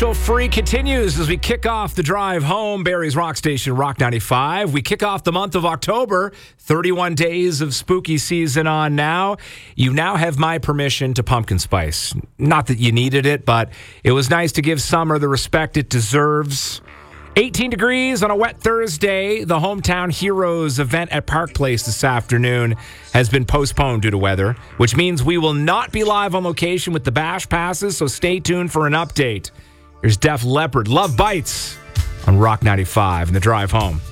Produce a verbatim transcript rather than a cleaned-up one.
Show Free continues as we kick off the drive home. Barrie's Rock Station, Rock ninety-five. We kick off the month of October. thirty-one days of spooky season on now. You now have my permission to pumpkin spice. Not that you needed it, but it was nice to give summer the respect it deserves. eighteen degrees on a wet Thursday. The Hometown Heroes event at Park Place this afternoon has been postponed due to weather, which means we will not be live on location with the bash passes, so stay tuned for an update. Here's Def Leppard, Love Bites on Rock ninety-five and the drive home.